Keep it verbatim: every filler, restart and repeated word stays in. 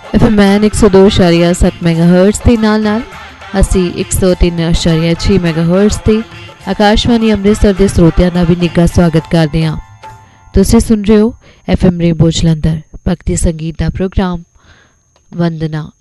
FM एक सौ दो इशारिया सत्त मैगाहर्ट्ज़ के नाल नाल असी एक सौ तीन इशारिया छे मैगाहर्ट्ज़ ते आकाशवाणी अमृतसर के ਸਰੋਤਿਆਂ ਦਾ भी निੱਘਾ स्वागत करते हैं। तुसीं सुन रहे हो एफएम रेनबो जलंधर भक्ति संगीत का प्रोग्राम वंदना।